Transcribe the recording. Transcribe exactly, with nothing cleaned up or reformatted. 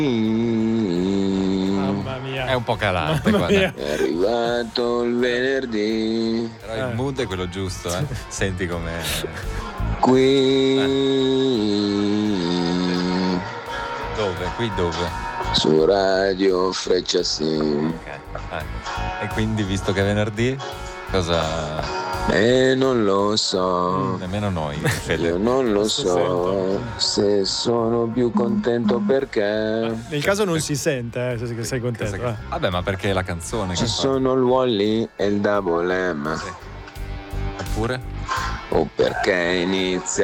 Mamma mia. È un po' calante Mamma qua, mia. dai. È arrivato il venerdì, Però il Eh. mood è quello giusto, eh. Senti com'è. qui Dove? Qui dove? su Radio Freccia Sim. Ok. Eh. E quindi, visto che è venerdì, cosa. E non lo so, Nemmeno noi, io Fede. non lo Si so se sono più contento perché Nel caso non si sente, eh, se sei contento. Cosa eh. che- Vabbè, ma perché è la canzone ci che fa? sono il Wally e il Double M, Sì. Oppure? o perché inizia